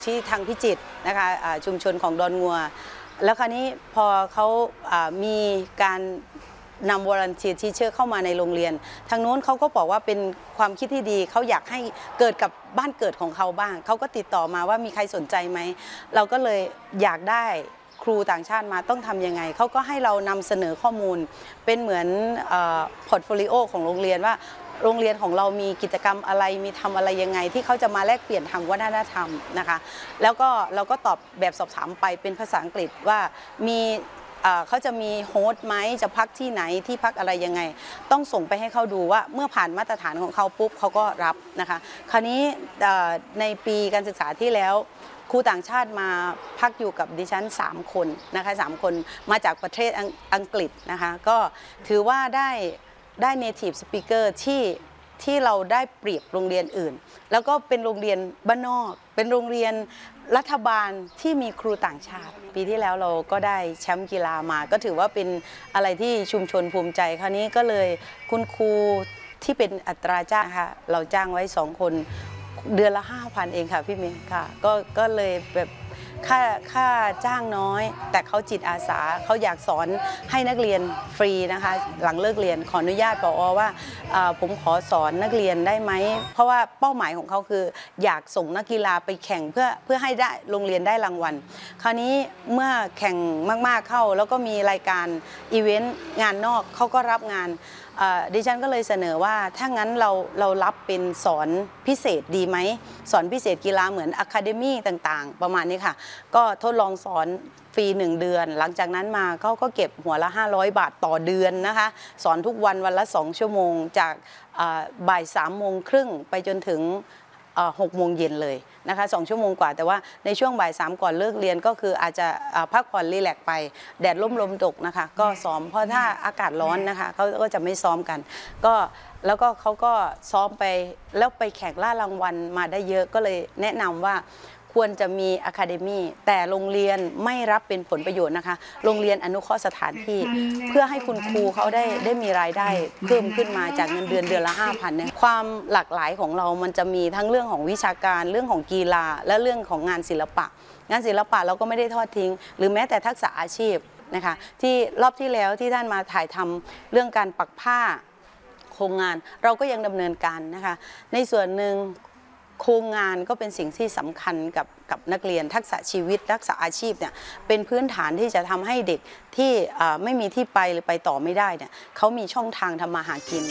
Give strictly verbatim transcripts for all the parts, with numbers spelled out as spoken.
ที่ทางพิจิตรนะคะชุมชนของดอนงัวแล้วคราวนี้พอเขามีการนำวอลันเทียร์ทีเชอร์เข้ามาในโรงเรียนทางโน้นเขาก็บอกว่าเป็นความคิดที่ดีเขาอยากให้เกิดกับบ้านเกิดของเขาบ้างเขาก็ติดต่อมาว่ามีใครสนใจไหมเราก็เลยอยากได้ครูต่างชาติมาต้องทำยังไงเขาก็ให้เรานำเสนอข้อมูลเป็นเหมือนพอร์ตโฟลิโอของโรงเรียนว่าโรงเรียนของเรามีกิจกรรมอะไรมีทำอะไรยังไงที่เขาจะมาแลกเปลี่ยนทางวัฒนธรรมนะคะแล้วก็เราก็ตอบแบบสอบถามไปเป็นภาษาอังกฤษว่ามีเขาจะมีโฮสต์ไหมจะพักที่ไหนที่พักอะไรยังไงต้องส่งไปให้เขาดูว่าเมื่อผ่านมาตรฐานของเขาปุ๊บเขาก็รับนะคะคราวนี้ในปีการศึกษาที่แล้วครูต่างชาติมาพักอยู่กับดิฉันสามคนนะคะสามคนมาจากประเทศอังกฤษนะคะก็ถือว่าได้ได้ native speaker ที่ที่เราได้เปรียบโรงเรียนอื่นแล้วก็เป็นโรงเรียนบ้านนอกเป็นโรงเรียนรัฐบาลที่มีครูต่างชาติปีที่แล้วเราก็ได้แชมป์กีฬามาก็ถือว่าเป็นอะไรที่ชุมชนภูมิใจคราวนี้ก็เลยคุณครูที่เป็นอัตราจ้างค่ะเราจ้างไว้สองคนเดือนละห้าพันเองค่ะพี่เมย์ค่ะก็ก็เลยแบบค่าค่าจ้างน้อยแต่เขาจิตอาสาเขาอยากสอนให้นักเรียนฟรีนะคะหลังเลิกเรียนขออนุญาตผอ.ว่าผมขอสอนนักเรียนได้ไหมเพราะว่าเป้าหมายของเขาคืออยากส่งนักกีฬาไปแข่งเพื่อเพื่อให้ได้โรงเรียนได้รางวัลคราวนี้เมื่อแข่งมากๆเข้าแล้วก็มีรายการอีเวนต์งานนอกเขาก็รับงานดิฉันก็เลยเสนอว่าถ้างั้นเราเรารับเป็นสอนพิเศษดีไหมสอนพิเศษกีฬาเหมือนอะคาเดมี่ต่างๆประมาณนี้ค่ะก็ทดลองสอนฟรีหนึ่งเดือนหลังจากนั้นมาเขาก็เก็บหัวละห้าร้อยบาทต่อเดือนนะคะสอนทุกวันวันละสองชั่วโมงจากบ่ายสามโมงครึ่งไปจนถึงหกโมงเย็นเลยนะคะสองชั่วโมงกว่าแต่ว่าในช่วงบ่ายสามก่อนเลิกเรียนก็คืออาจจะพักผ่อนรีแลกซ์ไปแดดร่มลมตกนะคะก็ซ้อมเพราะถ้าอากาศร้อนนะคะเขาก็จะไม่ซ้อมกันก็แล้วก็เขาก็ซ้อมไปแล้วไปแข่งล่ารางวัลมาได้เยอะก็เลยแนะนำว่าควรจะมีอะคาเดมี่แต่โรงเรียนไม่รับเป็นผลประโยชน์นะคะโรงเรียนอนุเคราะห์สถานที่เพื่อให้คุณครูเขาได้ได้มีรายได้เพิ่มขึ้นมาจากเงินเดือนเดือนละห้าพันเนี่ยความหลากหลายของเรามันจะมีทั้งเรื่องของวิชาการเรื่องของกีฬาและเรื่องของงานศิลปะงานศิลปะเราก็ไม่ได้ทอดทิ้งหรือแม้แต่ทักษะอาชีพนะคะที่รอบที่แล้วที่ท่านมาถ่ายทำเรื่องการปักผ้าโครงงานเราก็ยังดำเนินการนะคะในส่วนหนึ่งโครงงานก็เป็นสิ่งที่สำคัญกับกับนักเรียนทักษะชีวิตทักษะอาชีพเนี่ยเป็นพื้นฐานที่จะทำให้เด็กที่ไม่มีที่ไปหรือไปต่อไม่ได้เนี่ยเขามีช่องทางทำมาหากิน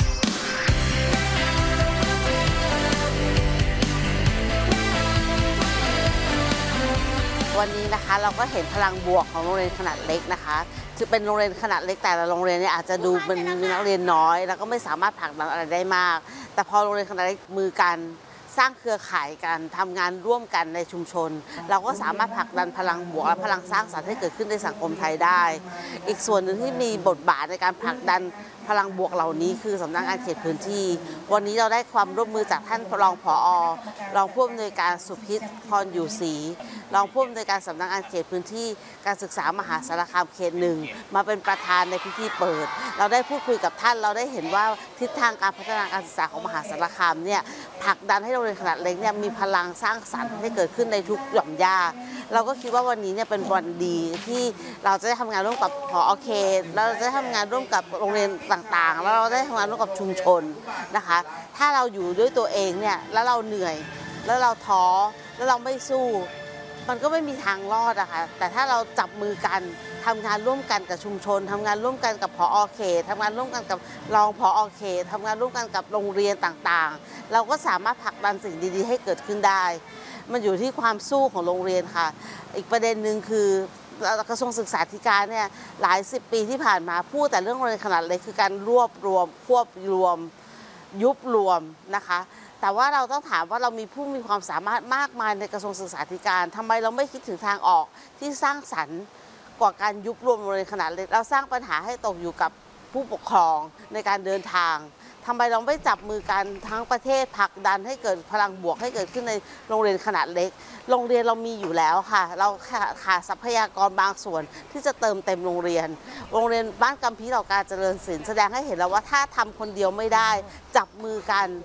วันนี้นะคะเราก็เห็นพลังบวกของโรงเรียนขนาดเล็กนะคะคือเป็นโรงเรียนขนาดเล็กแต่ละโรงเรียนเนี่ยอาจจะดูเป็นมีนักเรียนน้อยแล้วก็ไม่สามารถผลักดันอะไรได้มากแต่พอโรงเรียนขนาดเล็กมือกันสร้างเครือข่ายกันทำงานร่วมกันในชุมชนเราก็สามารถผลักดันพลังบวกและพลังสร้างสรรค์ให้เกิดขึ้นในสังคมไทยได้อีกส่วนหนึ่งที่มีบทบาทในการผลักดันพลังบวกเหล่านี้คือสำนักงานเขตพื้นที่วันนี้เราได้ความร่วมมือจากท่านรองผอ.รองผู้อำนวยการสุพิษพรอยู่ศรีรองผู้อำนวยการสำนักงานเขตพื้นที่การศึกษามหาสารคามเขตหนึ่งมาเป็นประธานในพิธีเปิดเราได้พูดคุยกับท่านเราได้เห็นว่าทิศทางการพัฒนาการศึกษาของมหาสารคามเนี่ยผลักดันให้โรงเรียนขนาดเล็กเนี่ยมีพลังสร้างสรรค์ให้เกิดขึ้นในทุกหย่อมย่าเราก็คิดว่าวันนี้เนี่ยเป็นวันดีที่เราจะได้ทำงานร่วมกับผอ.เขตเราจะได้ทำงานร่วมกับโรงเรียนต่างๆแล้วเราได้ทำงานร่วมกับชุมชนนะคะถ้าเราอยู่ด้วยตัวเองเนี่ยแล้วเราเหนื่อยแล้วเราท้อแล้วเราไม่สู้มันก็ไม่มีทางรอดอะค่ะแต่ถ้าเราจับมือกันทำงานร่วมกันกับชุมชนทำงานร่วมกันกับผอ.เขตทำงานร่วมกันกับรองผอ.เขตทำงานร่วมกันกับโรงเรียนต่างๆเราก็สามารถผลักดันสิ่งดีๆให้เกิดขึ้นได้มันอยู่ที่ความสู้ของโรงเรียนค่ะอีกประเด็นหนึ่งคือกระทรวงศึกษาธิการเนี่ยหลายสิบปีที่ผ่านมาพูดแต่เรื่องโรงเรียนขนาดเล็กคือการรวบรวมควบรวมยุบรวมนะคะแต่ว่าเราต้องถามว่าเรามีผู้มีความสามารถมากมายในกระทรวงศึกษาธิการทำไมเราไม่คิดถึงทางออกที่สร้างสรรค์กว่าการยุบรวมโรงเรียนขนาดเล็กเราสร้างปัญหาให้ตกอยู่กับผู้ปกครองในการเดินทางทำไมเราไม่จับมือกันทั้งประเทศผลักดันให้เกิดพลังบวกให้เกิดขึ้นในโรงเรียนขนาดเล็กโรงเรียนเรามีอยู่แล้วค่ะเราขาดทรัพยากรบางส่วนที่จะเติมเต็มโรงเรียนโรงเรียนบ้านกัมพีเหล่าการเจริญศิลป์แสดงให้เห็นแล้วว่าถ้าทำคนเดียวไม่ได้จับมือกัน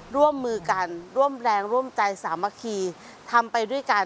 ร่วมมือกันร่วมแรงร่วมใจสามัคคีทำไปด้วยกัน